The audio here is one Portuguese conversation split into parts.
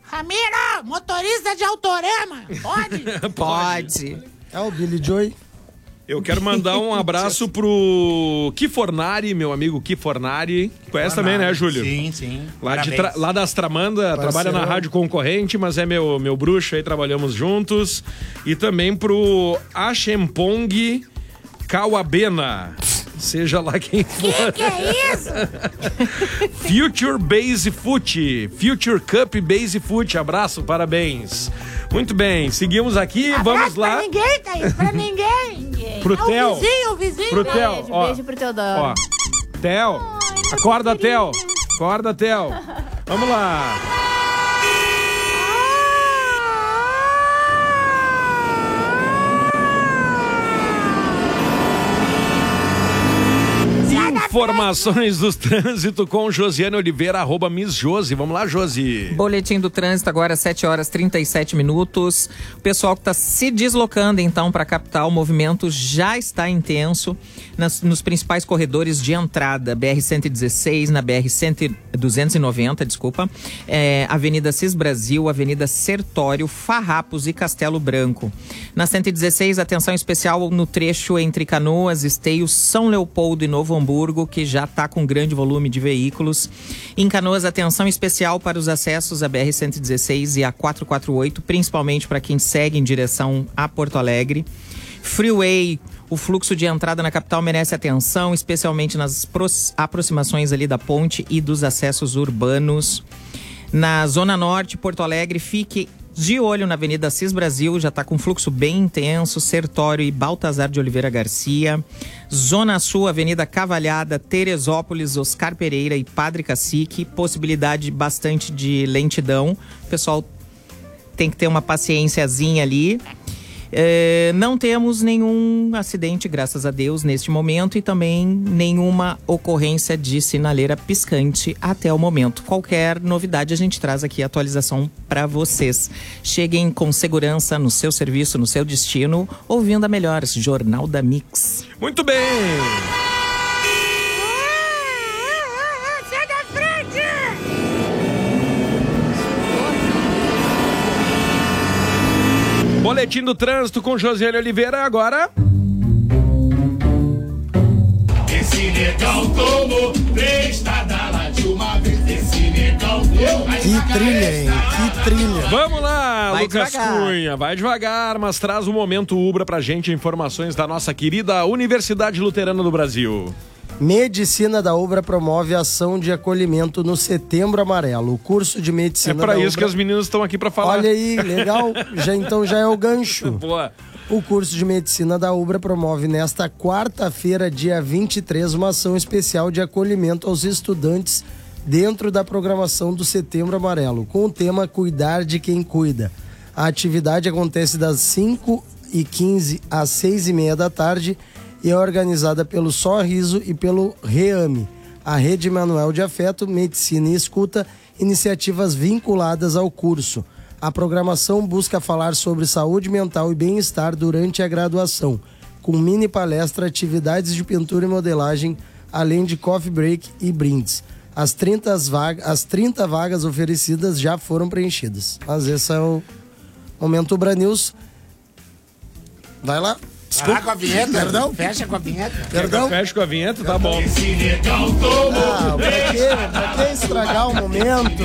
Ramiro, motorista de Autorama, pode? Pode. É o Billy Joy. Eu quero mandar um abraço pro Kifornari, meu amigo Kifornari. Conhece também, né, Júlio? Sim. Lá das Tramanda, trabalha na rádio concorrente, mas é meu bruxo aí, trabalhamos juntos. E também pro Ashempong Kawabena. Seja lá quem for. Que é isso? Future Base Foot. Future Cup Base Foot. Abraço, parabéns. Muito bem, seguimos aqui, vamos lá. Pra ninguém, Thaís, pra ninguém. Pro Theo. O vizinho. Pro Theo. Beijo pro Teodoro. Ó, Theo, acorda, Theo. Acorda, Theo. Vamos lá. Informações do trânsito com Josiane Oliveira, @Miss Josi. Vamos lá, Josi. Boletim do trânsito agora, 7h37. O pessoal que está se deslocando, então, para a capital, o movimento já está intenso nos principais corredores de entrada. BR-116, na BR-290, Avenida Cis Brasil, Avenida Sertório, Farrapos e Castelo Branco. Na 116, atenção especial no trecho entre Canoas, Esteio, São Leopoldo e Novo Hamburgo, que já está com grande volume de veículos. Em Canoas, atenção especial para os acessos à BR-116 e a 448, principalmente para quem segue em direção a Porto Alegre. Freeway, o fluxo de entrada na capital merece atenção, especialmente nas aproximações ali da ponte e dos acessos urbanos. Na Zona Norte, Porto Alegre, fique de olho na Avenida Cis Brasil, já está com fluxo bem intenso, Sertório e Baltazar de Oliveira Garcia. Zona Sul, Avenida Cavalhada, Teresópolis, Oscar Pereira e Padre Cacique, possibilidade bastante de lentidão. O pessoal tem que ter uma paciênciazinha ali. Não temos nenhum acidente, graças a Deus, neste momento, e também nenhuma ocorrência de sinaleira piscante até o momento. Qualquer novidade a gente traz aqui a atualização para vocês. Cheguem com segurança no seu serviço, no seu destino, ouvindo a melhor Jornal da Mix. Muito bem! Sai da frente! Boletim do trânsito com Josiane Oliveira agora. Esse negão tomou 3 tadalas de uma vez. Esse negão tomou. Que trilha, hein? Que trilha. Vamos lá, Vai Lucas devagar. Cunha. Vai devagar, mas traz o Momento Ubra pra gente, informações da nossa querida Universidade Luterana do Brasil. Medicina da Ubra promove ação de acolhimento no Setembro Amarelo. O curso de Medicina da É pra Ubra... isso que as meninas estão aqui pra falar. Olha aí, legal. Já é o gancho. Boa. O curso de Medicina da Ubra promove nesta quarta-feira, dia 23, uma ação especial de acolhimento aos estudantes dentro da programação do Setembro Amarelo, com o tema Cuidar de Quem Cuida. A atividade acontece das 5h15 às 6h30 da tarde e é organizada pelo Sorriso e pelo REAME, a Rede Manuel de Afeto, Medicina e Escuta, iniciativas vinculadas ao curso. A programação busca falar sobre saúde mental e bem-estar durante a graduação, com mini palestra, atividades de pintura e modelagem, além de coffee break e brindes. As 30 vagas oferecidas já foram preenchidas. Mas esse é o Momento Ubra News. Vai lá. Desculpa. Com a vinheta? Perdão? Fecha com a vinheta. Perdão? Fecha com a vinheta, tá bom. Esse negão tomou. Pra que estragar o momento?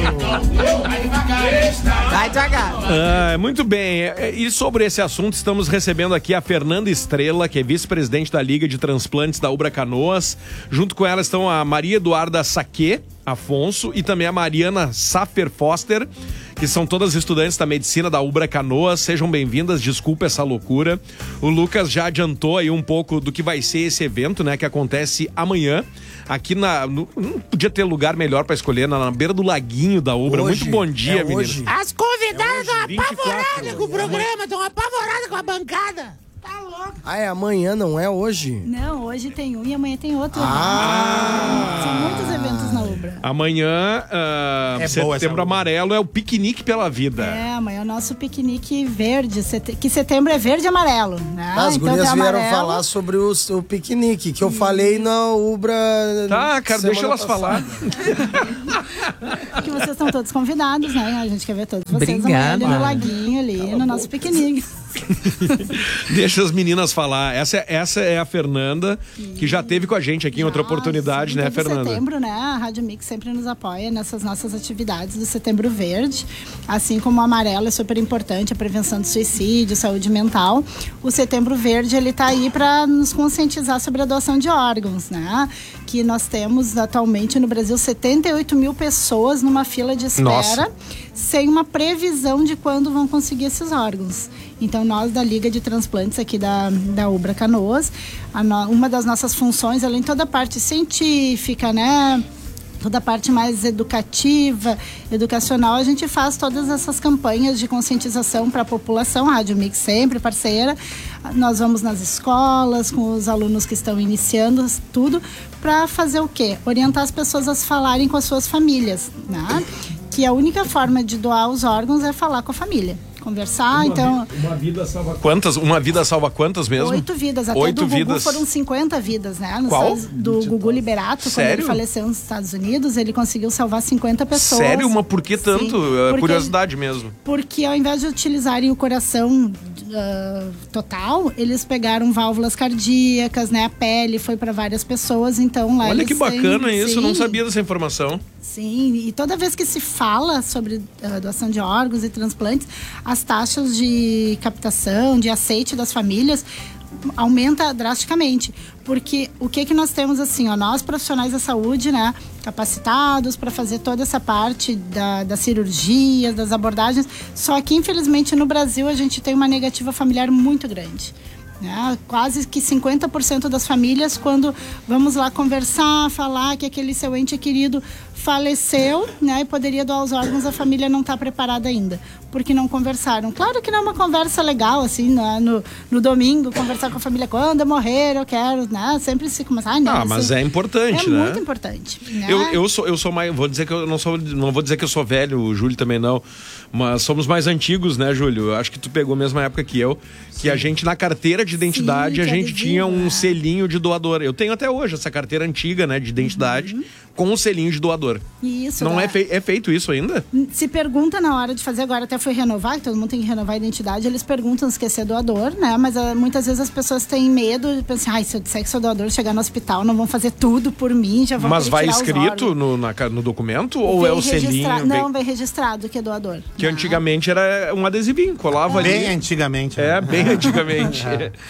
Vai devagar. Muito bem, e sobre esse assunto estamos recebendo aqui a Fernanda Estrela, que é vice-presidente da Liga de Transplantes da Ubra Canoas. Junto com ela estão a Maria Eduarda Saquê Afonso e também a Mariana Safer Foster, que são todas estudantes da medicina da Ubra Canoas. Sejam bem-vindas, desculpa essa loucura. O Lucas já adiantou aí um pouco do que vai ser esse evento, né, que acontece amanhã. Aqui não podia ter lugar melhor pra escolher, na beira do laguinho da Ubra. Hoje, Muito bom dia, meninas. As convidadas estão 24, apavoradas com o programa, estão apavoradas com a bancada. Tá Ah, é amanhã, não é hoje? Não, hoje tem um e amanhã tem outro. São muitos eventos na Ubra. Amanhã, Setembro Amarelo é o piquenique pela vida. Amanhã é o nosso piquenique verde, que setembro é verde e amarelo, né? As então, gurias vieram amarelo. falar sobre o piquenique, que eu falei na Ubra. Tá, cara, deixa elas falar. Que vocês estão todos convidados, né? A gente quer ver todos vocês Obrigada. amanhã ali no laguinho, ali no nosso piquenique. Deixa as meninas falar. Essa é a Fernanda, que já esteve com a gente aqui em outra oportunidade, né, Fernanda? Setembro, né? A Rádio Mix sempre nos apoia nessas nossas atividades do Setembro Verde, assim como o amarelo é super importante, a prevenção do suicídio, saúde mental. O Setembro Verde, ele tá aí para nos conscientizar sobre a doação de órgãos, né? Que nós temos atualmente no Brasil 78 mil pessoas numa fila de espera, sem uma previsão de quando vão conseguir esses órgãos. Então, nós da Liga de Transplantes aqui da Ubra Canoas, uma das nossas funções, além de toda a parte científica, né? Toda a parte mais educativa, educacional, a gente faz todas essas campanhas de conscientização para a população. A Rádio Mix sempre parceira. Nós vamos nas escolas, com os alunos que estão iniciando tudo, para fazer o quê? Orientar as pessoas a falarem com as suas famílias, né? Que a única forma de doar os órgãos é falar com a família. Conversar, Uma vida salva quantas? Uma vida salva quantas mesmo? 8 vidas. Até 8 do Gugu vidas. foram 50 vidas, né? Qual? Do Gugu Liberato, Sério? quando ele faleceu nos Estados Unidos, ele conseguiu salvar 50 pessoas. Sério? Mas por que tanto? Porque- Curiosidade mesmo. Porque ao invés de utilizarem o coração total, eles pegaram válvulas cardíacas, né? A pele foi para várias pessoas, então lá Olha eles que bacana têm- isso, eu não Sim. sabia dessa informação. Sim, e toda vez que se fala sobre doação de órgãos e transplantes, as taxas de captação, de aceite das famílias aumenta drasticamente, porque o que nós temos assim, nós profissionais da saúde, né, capacitados para fazer toda essa parte da cirurgia, das abordagens, só que infelizmente no Brasil a gente tem uma negativa familiar muito grande. Né? Quase que 50% das famílias, quando vamos lá conversar, falar que aquele seu ente querido faleceu, né, e poderia doar os órgãos, a família não está preparada ainda, porque não conversaram. Claro que não é uma conversa legal, assim, né, no domingo, conversar com a família, quando eu morrer, eu quero, né, sempre se começar... Mas é importante, né? É muito importante. Né? Eu sou mais, vou dizer que eu não vou dizer que eu sou velho, o Júlio também não, mas somos mais antigos, né, Júlio? Eu acho que tu pegou a mesma época que eu, que a gente na carteira de identidade, a gente tinha um selinho de doador. Eu tenho até hoje essa carteira antiga, né, de identidade, com um selinho de doador. Isso. Não né? é feito isso ainda? Se pergunta na hora de fazer, agora até foi renovar, que todo mundo tem que renovar a identidade, eles perguntam se quer ser doador, né? Mas muitas vezes as pessoas têm medo de pensar, se eu disser que sou doador, chegar no hospital, não vão fazer tudo por mim, já vão Mas vai tirar os escrito órgãos. no documento ou Vem é o selinho? Não, vem registrado que é doador. Que antigamente era um adesivinho, colava ali. Bem antigamente. É, bem antigamente.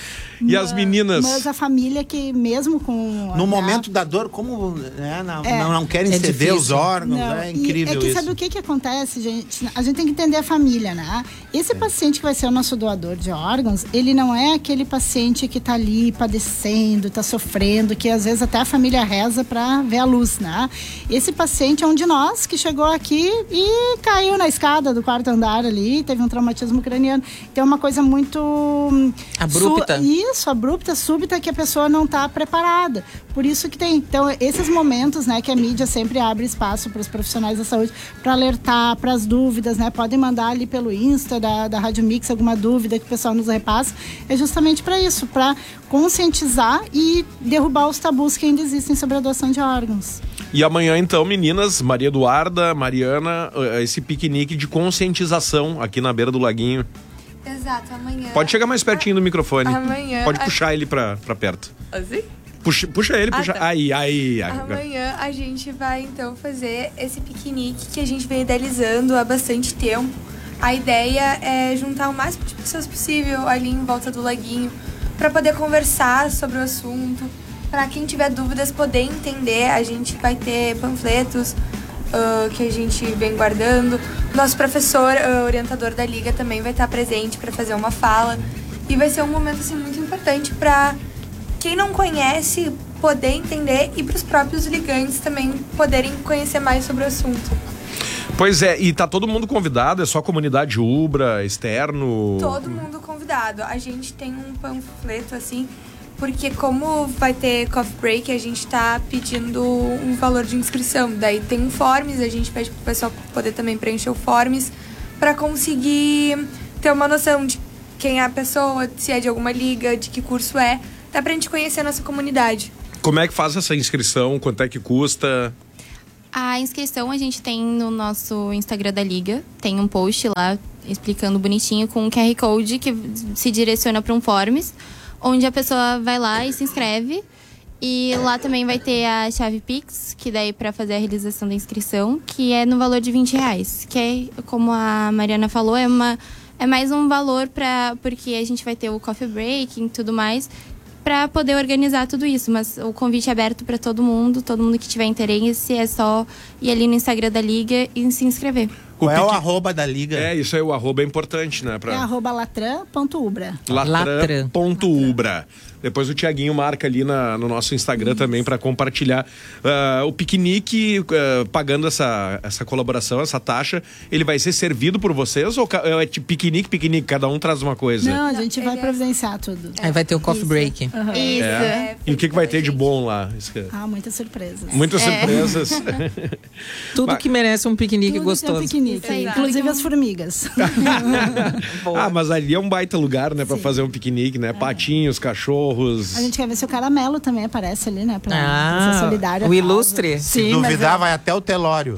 E as meninas? Mas a família que mesmo com... No momento da dor, como né, não querem É ceder difícil. os órgãos, Não, é incrível é que isso. sabe o que acontece, gente? A gente tem que entender a família, né? Esse paciente que vai ser o nosso doador de órgãos, ele não é aquele paciente que tá ali padecendo, tá sofrendo, que às vezes até a família reza para ver a luz, né? Esse paciente é um de nós que chegou aqui e caiu na escada do 4º andar ali, teve um traumatismo craniano. Então é uma coisa muito... Abrupta. Isso, abrupta, súbita, que a pessoa não está preparada. Por isso que tem. Então, esses momentos, né, que a mídia sempre abre espaço para os profissionais da saúde para alertar, para as dúvidas, né? Podem mandar ali pelo Insta da Rádio Mix alguma dúvida que o pessoal nos repassa. É justamente para isso, para conscientizar e derrubar os tabus que ainda existem sobre a doação de órgãos. E amanhã, então, meninas, Maria Eduarda, Mariana, esse piquenique de conscientização aqui na beira do laguinho. Exato, amanhã. Pode chegar mais pertinho do microfone. Amanhã. Pode puxar ele pra perto. Assim? Puxa ele, puxa. Tá. Aí. Amanhã a gente vai então fazer esse piquenique que a gente vem idealizando há bastante tempo. A ideia é juntar o máximo de pessoas possível ali em volta do laguinho para poder conversar sobre o assunto, para quem tiver dúvidas poder entender. A gente vai ter panfletos que a gente vem guardando. Nosso professor, orientador da Liga, também vai estar presente para fazer uma fala. E vai ser um momento assim, muito importante para quem não conhece poder entender e para os próprios ligantes também poderem conhecer mais sobre o assunto. Pois é, e tá todo mundo convidado? É só comunidade Ubra, externo? Todo mundo convidado. A gente tem um panfleto, assim, porque como vai ter coffee break, a gente tá pedindo um valor de inscrição. Daí tem um forms, a gente pede pro pessoal poder também preencher o forms para conseguir ter uma noção de quem é a pessoa, se é de alguma liga, de que curso é. Dá pra gente conhecer a nossa comunidade. Como é que faz essa inscrição? Quanto é que custa? A inscrição a gente tem no nosso Instagram da Liga. Tem um post lá explicando bonitinho com um QR Code que se direciona para um Forms, onde a pessoa vai lá e se inscreve. E lá também vai ter a chave Pix, que daí para fazer a realização da inscrição, que é no valor de R$20. Que é, como a Mariana falou, é mais um valor porque a gente vai ter o coffee break e tudo mais, para poder organizar tudo isso. Mas o convite é aberto para todo mundo que tiver interesse, é só ir ali no Instagram da Liga e se inscrever. Qual é o arroba da Liga? É, isso aí, o arroba é importante, né? É @latran.ubra. Latran.ubra. Depois o Tiaguinho marca ali no nosso Instagram também para compartilhar. O piquenique, pagando essa colaboração, essa taxa, ele vai ser servido por vocês ou é tipo piquenique, cada um traz uma coisa? Não, a gente vai providenciar tudo. Aí vai ter o coffee break. Uhum. Isso. E o que vai ter de bom lá? Muitas surpresas. Muitas surpresas. Tudo que merece um piquenique Tudo gostoso. tem um piquenique, inclusive as formigas. Mas ali é um baita lugar, né? Pra fazer um piquenique, né? Patinhos, cachorros. A gente quer ver se o caramelo também aparece ali, né? Pra ser solidário. O ilustre. Se duvidar, vai até o Telório.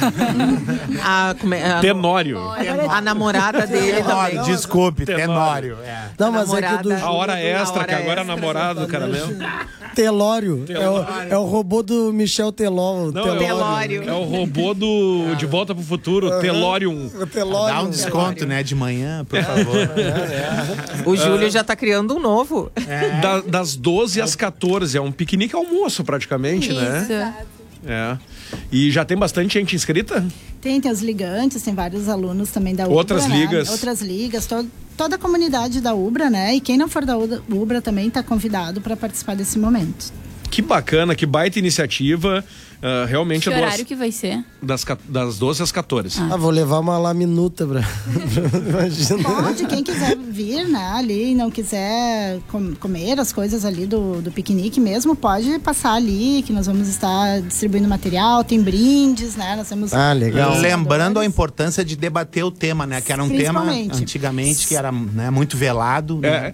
Tenório. A namorada dele também. Desculpe, Tenório. Não, mas é que A hora extra, que agora é namorado do caramelo. Telório. É o robô do Michel Teló. Telório. É o robô do De Volta pro Futuro, Telório. Dá um desconto, né? De manhã, por favor. O Júlio já tá criando um novo. Das 12 às 14, é um piquenique almoço praticamente, né? É. E já tem bastante gente inscrita? Tem os ligantes, tem vários alunos também da Ubra. Outras ligas. Outras ligas, toda a comunidade da Ubra, né? E quem não for da Ubra também está convidado para participar desse momento. Que bacana, que baita iniciativa. Realmente Que horário que vai ser? Das 12 às 14. Vou levar uma laminuta pra... Imagina. Pode, quem quiser vir, né, ali e não quiser comer as coisas ali do piquenique mesmo, pode passar ali, que nós vamos estar distribuindo material, tem brindes, né? Nós temos legal. Lembrando a importância de debater o tema, né? Que era um tema antigamente que era, né, muito velado. Né?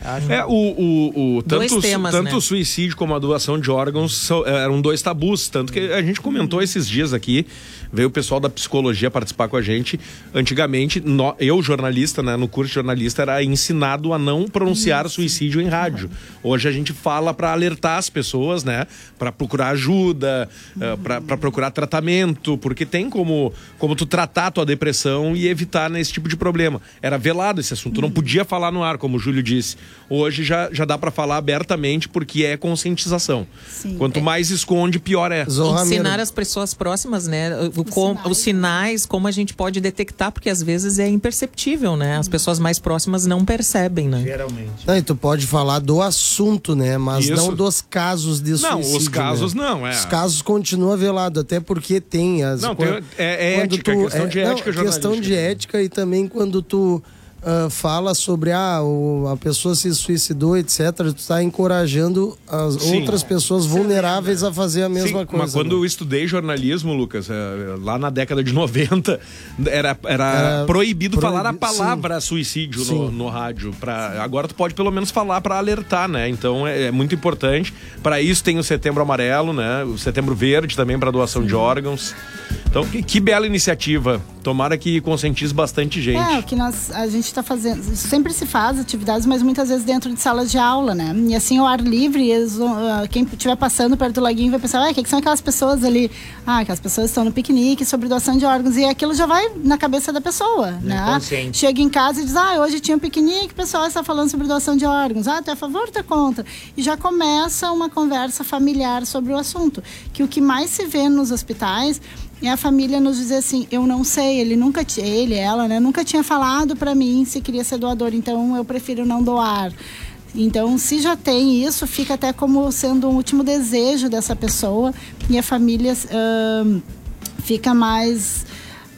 Tanto o suicídio como a doação de órgãos eram dois tabus, tanto que a gente comentou esses dias aqui, veio o pessoal da psicologia participar com a gente. Antigamente, eu jornalista, né, no curso de jornalista, era ensinado a não pronunciar suicídio em rádio. Hoje a gente fala para alertar as pessoas, né, para procurar ajuda, para procurar tratamento, porque tem como tu tratar a tua depressão e evitar nesse tipo de problema. Era velado esse assunto, não podia falar no ar, como o Júlio disse. Hoje já dá para falar abertamente, porque é conscientização. Sim. Quanto mais esconde, pior é. Ensinar as pessoas próximas, né? Os sinais, como a gente pode detectar, porque às vezes é imperceptível, né? As pessoas mais próximas não percebem, né? Geralmente. Não, e tu pode falar do assunto, né? Mas Isso. não dos casos de suicídio. Não, os casos né? não, Os casos continuam velados, até porque tem as... Não, é ética, questão de ética jornalística. Questão de ética e também quando tu... fala sobre a pessoa se suicidou, etc. Tu está encorajando as outras pessoas vulneráveis a fazer a mesma coisa. Mas quando eu estudei jornalismo, Lucas, lá na década de 90, era proibido falar a palavra suicídio no rádio. Agora tu pode pelo menos falar para alertar, né? Então é muito importante. Para isso tem o Setembro Amarelo, né? O Setembro Verde também para doação de órgãos. Então, que bela iniciativa. Tomara que conscientize bastante gente. O que a gente está fazendo, sempre se faz atividades, mas muitas vezes dentro de salas de aula, né? E assim, ao ar livre, quem estiver passando perto do laguinho vai pensar, o que são aquelas pessoas ali? Aquelas pessoas estão no piquenique sobre doação de órgãos. E aquilo já vai na cabeça da pessoa, né? Chega em casa e diz, hoje tinha um piquenique, o pessoal está falando sobre doação de órgãos. Tu é a favor ou tu é contra? E já começa uma conversa familiar sobre o assunto. Que o que mais se vê nos hospitais é a família nos dizer assim, eu não sei, ela, né, nunca tinha falado para mim se queria ser doador, então eu prefiro não doar. Então, se já tem isso, fica até como sendo um último desejo dessa pessoa e a família fica mais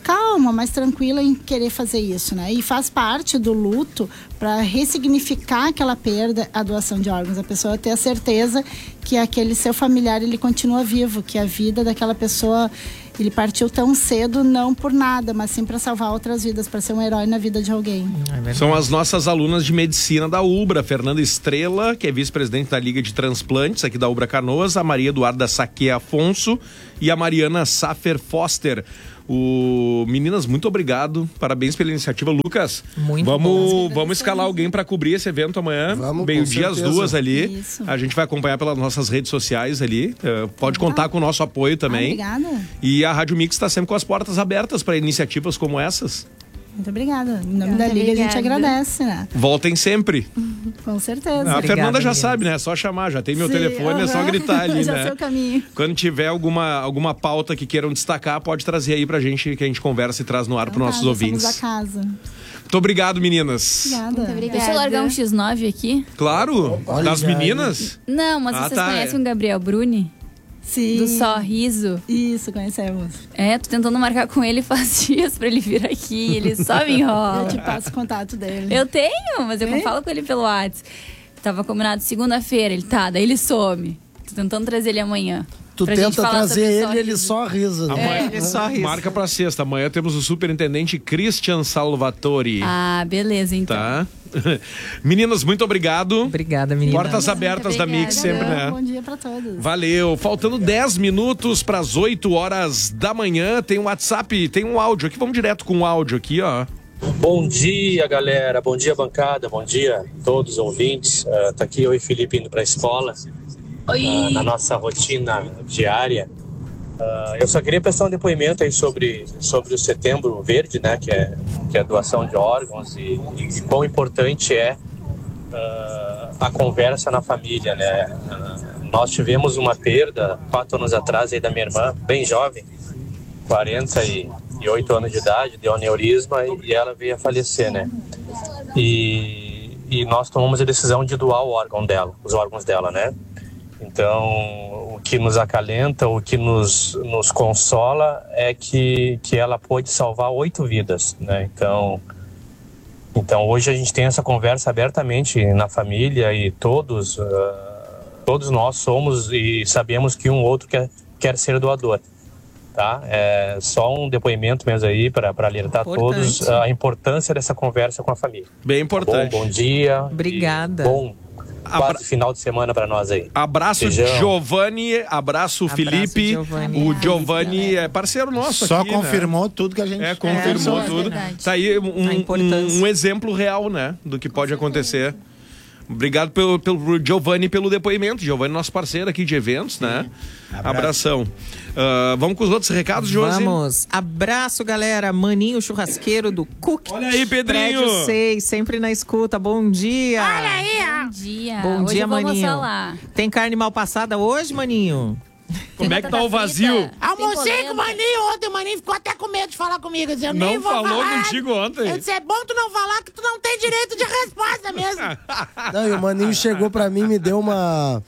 calma, mais tranquila em querer fazer isso, né? E faz parte do luto para ressignificar aquela perda, a doação de órgãos. A pessoa ter a certeza que aquele seu familiar, ele continua vivo, que a vida daquela pessoa, ele partiu tão cedo, não por nada, mas sim para salvar outras vidas, para ser um herói na vida de alguém. São as nossas alunas de medicina da Ubra, Fernanda Estrela, que é vice-presidente da Liga de Transplantes aqui da Ubra Canoas, a Maria Eduarda Saque Afonso e a Mariana Safer Foster. Meninas, muito obrigado, parabéns pela iniciativa. Lucas, vamos escalar alguém para cobrir esse evento amanhã, meio-dia às 2 ali. Isso. A gente vai acompanhar pelas nossas redes sociais ali, pode contar com o nosso apoio também. Obrigada. E a Rádio Mix está sempre com as portas abertas para iniciativas como essas. Muito obrigada. Em nome da Liga, a gente agradece, né? Voltem sempre. Com certeza. A Fernanda já sabe, né? É só chamar, já tem meu telefone, é só gritar ali, já né? sei o caminho. Quando tiver alguma pauta que queiram destacar, pode trazer aí pra gente, que a gente conversa e traz no ar pros nossos ouvintes. Somos a casa. Muito obrigado, meninas. Obrigada. Muito obrigada. Deixa eu largar um X9 aqui. Claro, das meninas. Não, mas vocês conhecem o Gabriel Bruni? Sim. Do Sorriso. Isso, conhecemos. Tô tentando marcar com ele faz dias pra ele vir aqui. Ele só me enrola. Eu te passo o contato dele. Eu tenho, mas eu falo com ele pelo WhatsApp. Tava combinado segunda-feira, daí ele some. Tô tentando trazer ele amanhã. Tu tenta trazer ele só risa. Né? Ele só risa. Marca pra sexta. Amanhã temos o superintendente Christian Salvatori. Ah, beleza, então. Tá. Meninas, muito obrigado. Obrigada, meninas. Portas abertas da Mix sempre, né? Bom dia pra todos. Valeu. Faltando 10 minutos para as 8 horas da manhã. Tem um WhatsApp, tem um áudio aqui. Vamos direto com o áudio aqui, ó. Bom dia, galera. Bom dia, bancada. Bom dia, todos os ouvintes. Tá aqui eu e Felipe indo pra escola. Na nossa rotina diária. Eu só queria prestar um depoimento aí sobre o Setembro Verde, né, que é a doação de órgãos e quão importante é a conversa na família, né. Nós tivemos uma perda 4 anos atrás aí da minha irmã, bem jovem, 48 anos de idade, deu aneurisma e ela veio a falecer, né. E nós tomamos a decisão de doar os órgãos dela, né. Então, o que nos acalenta, o que nos consola é que ela pôde salvar 8 vidas, né? Então, hoje a gente tem essa conversa abertamente na família e todos nós somos e sabemos que um outro quer ser doador, tá? É só um depoimento mesmo aí para alertar todos a importância dessa conversa com a família. Bem importante. Bom dia. Obrigada. Quase final de semana pra nós aí. Abraço, Giovanni. Abraço, Felipe. Giovanni. O Giovanni é parceiro nosso só aqui, confirmou tudo que a gente... confirmou tudo. Tá aí um exemplo real, né? Do que pode acontecer. Obrigado pelo Giovanni pelo depoimento. Giovanni, nosso parceiro aqui de eventos, né? Abração. Vamos com os outros recados, Josi? Vamos. Abraço, galera. Maninho Churrasqueiro do Cook. Olha aí, Pedrinho. Prédio 6, sempre na escuta. Bom dia. Olha aí, Bom dia. Bom hoje dia, eu vou Maninho. lá. Tem carne mal passada hoje, Maninho? Como é que tá o vazio? Almocei com o Maninho ontem, o Maninho ficou até com medo de falar comigo. Eu disse, eu Não nem vou falou falar. contigo ontem? Eu disse, é bom tu não falar que tu não tem direito de resposta mesmo. Não, e o Maninho chegou pra mim e me deu uma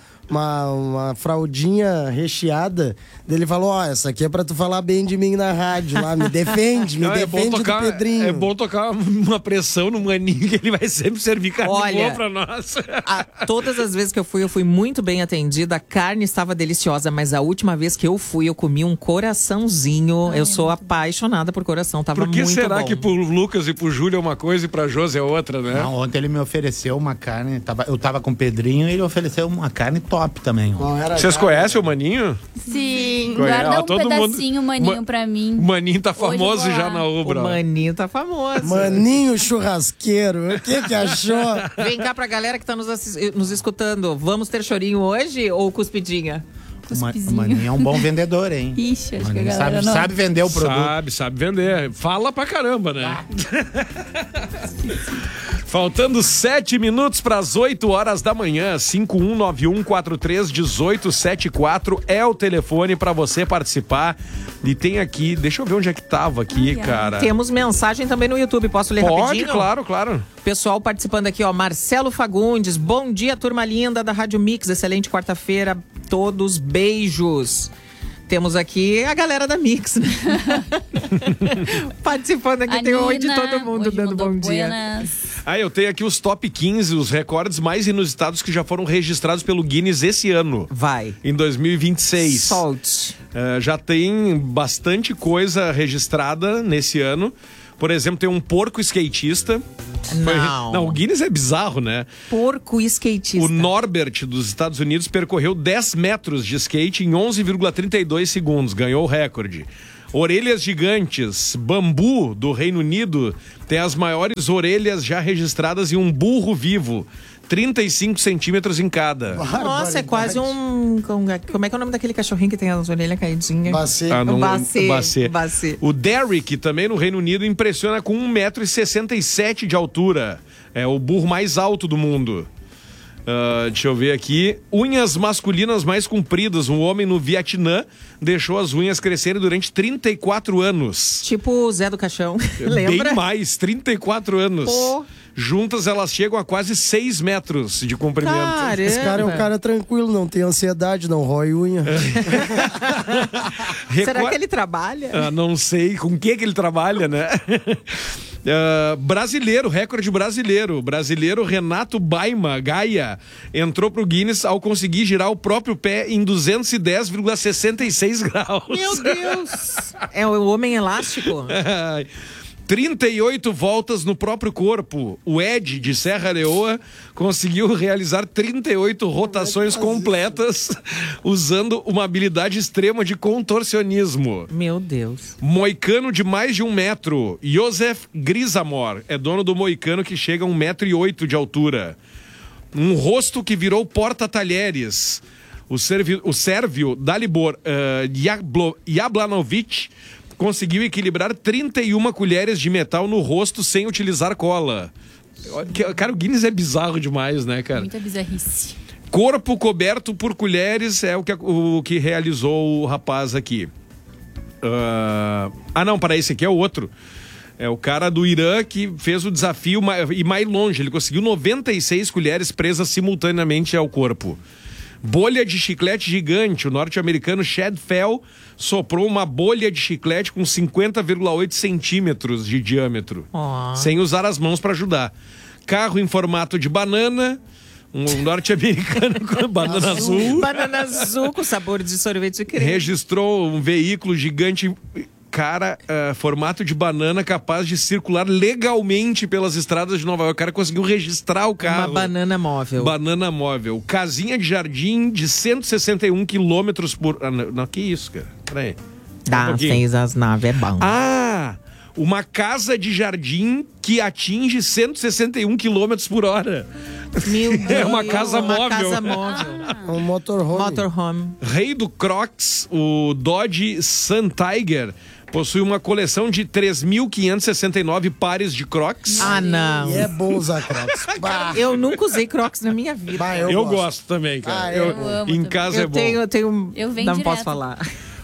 fraldinha recheada. Ele falou, essa aqui é pra tu falar bem de mim na rádio lá, me defende do Pedrinho. É bom tocar uma pressão no Maninho, que ele vai sempre servir carne boa pra nós. Todas as vezes que eu fui muito bem atendida, a carne estava deliciosa, mas a última vez que eu fui, eu comi um coraçãozinho. Eu sou apaixonada por coração, tava muito bom. Por que será que pro Lucas e pro Júlio é uma coisa e pra Josi é outra, né? Não, ontem ele me ofereceu uma carne, eu tava com o Pedrinho e ele ofereceu uma carne top também. Vocês conhecem o Maninho? Sim, guarda um pedacinho, Maninho, pra mim. O Maninho tá famoso já na Ubra. O Maninho tá famoso. Maninho Churrasqueiro, o que achou? Vem cá pra galera que tá nos escutando. Vamos ter chorinho hoje ou cuspidinha? O Maninho é um bom vendedor, hein? Ixi, acho que a galera sabe vender o produto. Sabe vender. Fala pra caramba, né? Faltando 7 minutos para as 8 horas da manhã, 5191431874 é o telefone para você participar. E tem aqui, deixa eu ver onde é que tava aqui, cara. Temos mensagem também no YouTube, posso ler rapidinho? Pode, claro. Pessoal participando aqui, ó, Marcelo Fagundes, bom dia, turma linda da Rádio Mix, excelente quarta-feira, todos, beijos. Temos aqui a galera da Mix, né? Participando aqui, tem oi de todo mundo dando bom dia. Eu tenho aqui os top 15, os recordes mais inusitados que já foram registrados pelo Guinness esse ano. Vai. Em 2026. Solte. Já tem bastante coisa registrada nesse ano. Por exemplo, tem um porco skatista. Não, o Guinness é bizarro, né? Porco skatista. O Norbert, dos Estados Unidos, percorreu 10 metros de skate em 11,32 segundos. Ganhou o recorde. Orelhas gigantes. Bambu, do Reino Unido, tem as maiores orelhas já registradas em um burro vivo. 35 centímetros em cada. Nossa, é quase um... Como é que é o nome daquele cachorrinho que tem as orelhas caidinhas? Bacê. Bacê. O Derrick, também no Reino Unido, impressiona com 1,67 m de altura. É o burro mais alto do mundo. Deixa eu ver aqui. Unhas masculinas mais compridas. Um homem no Vietnã deixou as unhas crescerem durante 34 anos. Tipo o Zé do Caixão. Lembra? Bem mais, 34 anos. Pô. Juntas elas chegam a quase 6 metros de comprimento. Caramba. Esse cara é um cara tranquilo, não tem ansiedade, não rói unha. Será que ele trabalha? Não sei com que ele trabalha, né? Brasileiro, recorde brasileiro. Brasileiro Renato Gaia entrou pro Guinness ao conseguir girar o próprio pé em 210,66 graus. Meu Deus! É o homem elástico? 38 voltas no próprio corpo. O Ed, de Serra Leoa, conseguiu realizar 38 rotações completas usando uma habilidade extrema de contorcionismo. Meu Deus. Moicano de mais de 1 metro. Josef Grisamor é dono do moicano que chega a 1,08 m de altura. Um rosto que virou porta-talheres. O sérvio Dalibor Jablanovic conseguiu equilibrar 31 colheres de metal no rosto sem utilizar cola. Cara, o Guinness é bizarro demais, né, cara? Muita bizarrice. Corpo coberto por colheres é o que realizou o rapaz aqui. Não, para esse aqui é o outro. É o cara do Irã que fez o desafio e mais longe. Ele conseguiu 96 colheres presas simultaneamente ao corpo. Bolha de chiclete gigante. O norte-americano Chad Fell soprou uma bolha de chiclete com 50,8 centímetros de diâmetro. Sem usar as mãos para ajudar. Carro em formato de banana. Um norte-americano com banana azul. Banana azul com sabor de sorvete de creme. Registrou um veículo gigante... Cara, formato de banana capaz de circular legalmente pelas estradas de Nova York. O cara conseguiu registrar o carro. Uma banana móvel. Banana móvel. Casinha de jardim de 161 quilômetros por... Não, que isso, cara? Peraí. Dá, sem as naves, é bom. Uma casa de jardim que atinge 161 quilômetros por hora. Meu Deus. É uma casa móvel. Casa móvel. Um motorhome. Rei do Crocs, o Dodge Sun Tiger, possui uma coleção de 3.569 pares de Crocs. Não. E é bom usar Crocs. Eu nunca usei Crocs na minha vida. Eu gosto também, cara. Eu amo em também. casa é bom. Eu tenho Eu venho não direto. posso falar.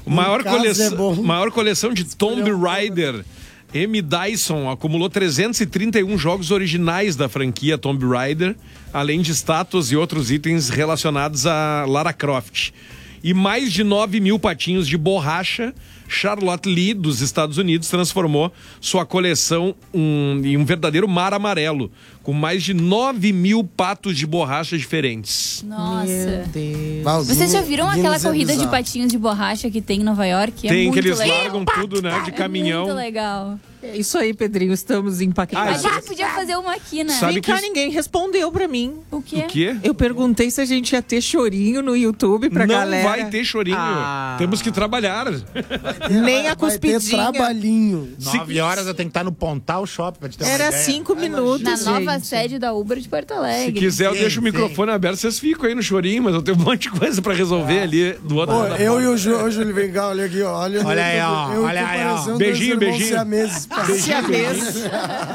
Maior coleção de Tomb Raider. M. Dyson acumulou 331 jogos originais da franquia Tomb Raider, além de estátuas e outros itens relacionados a Lara Croft. E mais de 9.000 patinhos de borracha. Charlotte Lee, dos Estados Unidos, transformou sua coleção em um verdadeiro mar amarelo, com mais de 9.000 patos de borracha diferentes. Nossa. Meu Deus. Vocês já viram aquela corrida de patinhos de borracha que tem em Nova York? Tem, muito que eles legal. largam tudo, né, de caminhão. É muito legal. É isso aí, Pedrinho, estamos impactados. A gente podia fazer uma aqui, né? Sabe Vem cá, ninguém respondeu pra mim. O quê? O quê? Eu perguntei se a gente ia ter chorinho no YouTube pra galera. Não vai ter chorinho. Temos que trabalhar. Nem a Vai ter cuspidinha. trabalhinho. 9 horas eu tenho que estar no Pontal Shopping pra te ter uma Era ideia. 5 minutos, Na nova gente. sede da Uber de Porto Se Alegre. quiser, eu Sim, deixo o microfone aberto, vocês ficam aí no chorinho, mas eu tenho um monte de coisa pra resolver ali do outro lado da Eu porta. e o Júlio, vem cá, olha aqui, ó. Olha aí, ó. Eu Olha aí, ó. comparação Beijinho, dos irmãos beijinho. siameses. Siamês.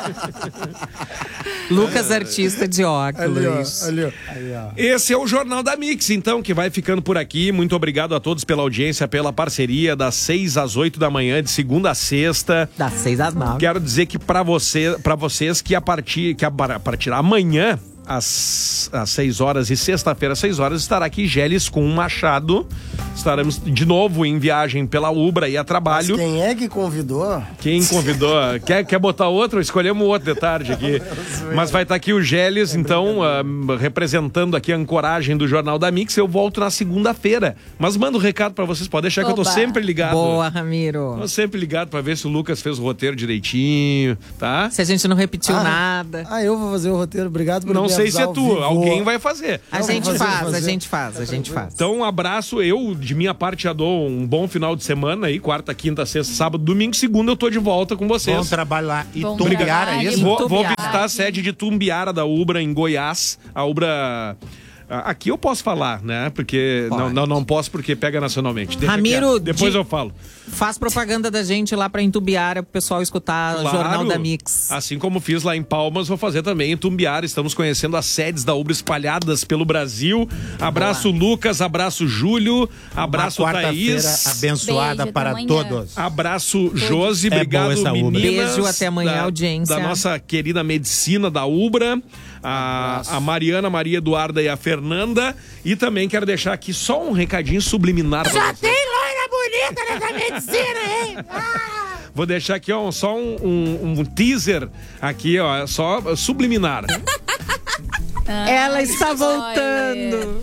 Lucas, artista de óculos. Ali, ó. Esse é o Jornal da Mix, então, que vai ficando por aqui. Muito obrigado a todos pela audiência, pela parceria, das 6 às 8 da manhã, de segunda a sexta. Das 6 às 9. Quero dizer que pra vocês que a partir amanhã, às 6 horas e sexta-feira, às 6 horas, estará aqui Gélis com um Machado estaremos de novo em viagem pela Ubra e a trabalho. Mas quem é que convidou? Quem convidou? Quer botar outro? Escolhemos outro de tarde aqui. Mas vai estar aqui o Gélios, então, representando aqui a ancoragem do Jornal da Mix. Eu volto na segunda-feira. Mas manda um recado pra vocês, pode deixar que eu tô sempre ligado. Boa, Ramiro. Tô sempre ligado pra ver se o Lucas fez o roteiro direitinho, tá? Se a gente não repetiu nada. Eu vou fazer o roteiro, obrigado por Não me sei se é avisar tu, ao vivo. alguém vai fazer. A gente faz. Então, um abraço. Eu, de minha parte, já dou um bom final de semana aí. Quarta, quinta, sexta, sábado, domingo. Segunda eu tô de volta com vocês. Bom trabalho lá. E Bom Tumbiara, é isso? Vou visitar a sede de Tumbiara da Ubra, em Goiás. A Ubra... Aqui eu posso falar, né? Porque não posso porque pega nacionalmente. Deixa Ramiro, depois eu falo. Faz propaganda da gente lá pra Itumbiara pro pessoal escutar o Jornal da Mix. Assim como fiz lá em Palmas, vou fazer também em Itumbiara. Estamos conhecendo as sedes da Ubra espalhadas pelo Brasil. Abraço Lucas, abraço Júlio, abraço Thaís. Abençoada para todos. Abraço Josi, obrigado meninas. Beijo, até amanhã, audiência. Da nossa querida medicina da Ubra. A Mariana, Maria Eduarda e a Fernanda. E também quero deixar aqui só um recadinho subliminar. Já tem loira bonita nessa medicina, hein? Vou deixar aqui, ó, só um teaser aqui, ó, só subliminar. Ela está voltando.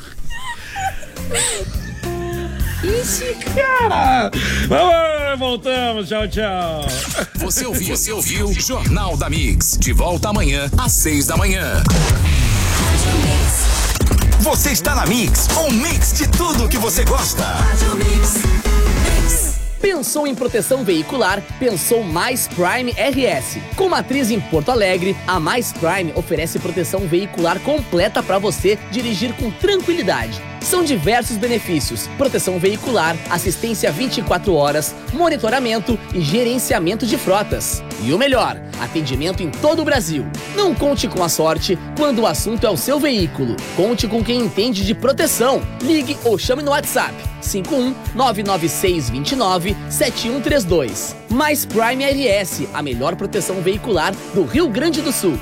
Ixi, cara! Voltamos, tchau. Você ouviu Jornal da Mix. De volta amanhã, às 6 da manhã. Você está na Mix, um mix de tudo que você gosta. Pensou em proteção veicular? Pensou Mais Prime RS. Com matriz em Porto Alegre, a Mais Prime oferece proteção veicular completa para você dirigir com tranquilidade. São diversos benefícios: proteção veicular, assistência 24 horas, monitoramento e gerenciamento de frotas. E o melhor, atendimento em todo o Brasil. Não conte com a sorte quando o assunto é o seu veículo. Conte com quem entende de proteção. Ligue ou chame no WhatsApp 51-99629-7132. Mais Prime RS, a melhor proteção veicular do Rio Grande do Sul.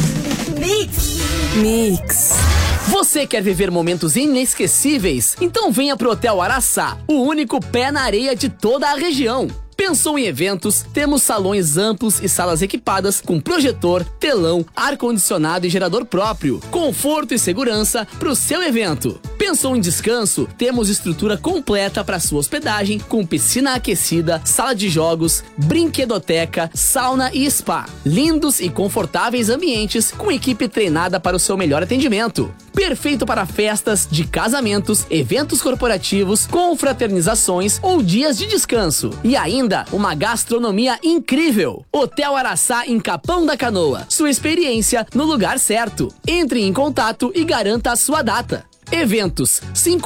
Mix. Você quer viver momentos inesquecíveis? Então venha pro Hotel Araçá, o único pé na areia de toda a região. Pensou em eventos? Temos salões amplos e salas equipadas com projetor, telão, ar-condicionado e gerador próprio. Conforto e segurança para o seu evento. Pensou em descanso? Temos estrutura completa para sua hospedagem com piscina aquecida, sala de jogos, brinquedoteca, sauna e spa. Lindos e confortáveis ambientes com equipe treinada para o seu melhor atendimento. Perfeito para festas de casamentos, eventos corporativos, confraternizações ou dias de descanso. E ainda uma gastronomia incrível. Hotel Araçá em Capão da Canoa. Sua experiência no lugar certo. Entre em contato e garanta a sua data. Eventos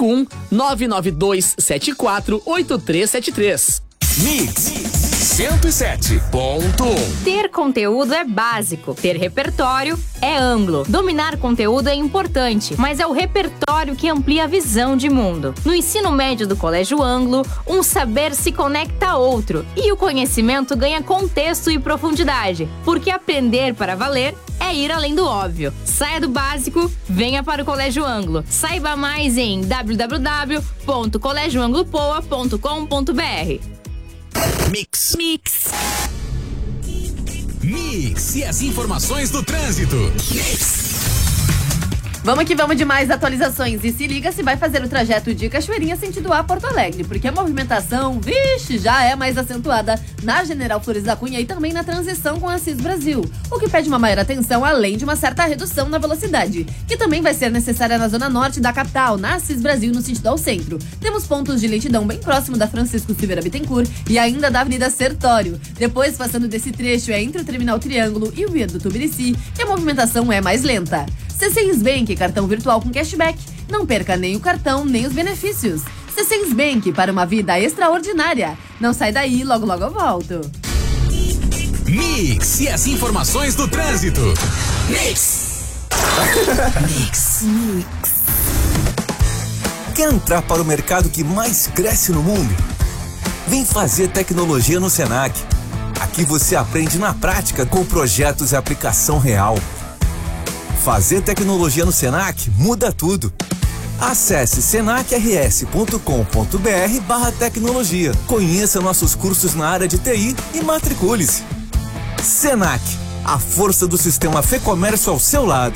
51-99274-8373. Mix 107.1. Ter conteúdo é básico, ter repertório é amplo. Dominar conteúdo é importante, mas é o repertório que amplia a visão de mundo. No ensino médio do Colégio Anglo, um saber se conecta a outro e o conhecimento ganha contexto e profundidade, porque aprender para valer é ir além do óbvio. Saia do básico, venha para o Colégio Anglo. Saiba mais em www.colégioanglopoa.com.br. Mix e as informações do trânsito. Vamos que vamos de mais atualizações. E se liga se vai fazer o trajeto de Cachoeirinha sentido a Porto Alegre, porque a movimentação, já é mais acentuada na General Flores da Cunha e também na transição com a Assis Brasil, o que pede uma maior atenção além de uma certa redução na velocidade, que também vai ser necessária na zona norte da capital, na Assis Brasil no sentido ao centro. Temos pontos de lentidão bem próximo da Francisco Silveira Bittencourt e ainda da Avenida Sertório. Depois, passando desse trecho, é entre o Terminal Triângulo e o Viaduto Birici, que a movimentação é mais lenta. C6 Bank, cartão virtual com cashback. Não perca nem o cartão, nem os benefícios. C6 Bank, para uma vida extraordinária. Não sai daí, logo logo eu volto. Mix e as informações do trânsito. Mix. Quer entrar para o mercado que mais cresce no mundo? Vem fazer tecnologia no Senac. Aqui você aprende na prática com projetos e aplicação real. Fazer tecnologia no Senac muda tudo. Acesse senacrs.com.br/tecnologia. Conheça nossos cursos na área de TI e matricule-se. Senac, a força do sistema Fê Comércio ao seu lado.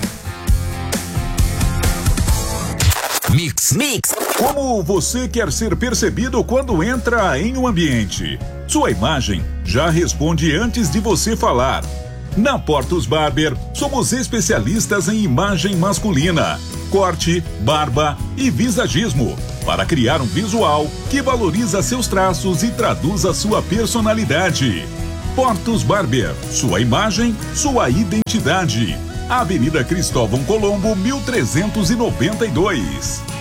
Mix. Como você quer ser percebido quando entra em um ambiente? Sua imagem já responde antes de você falar. Na Portos Barber, somos especialistas em imagem masculina, corte, barba e visagismo, para criar um visual que valoriza seus traços e traduz a sua personalidade. Portos Barber, sua imagem, sua identidade. Avenida Cristóvão Colombo, 1392.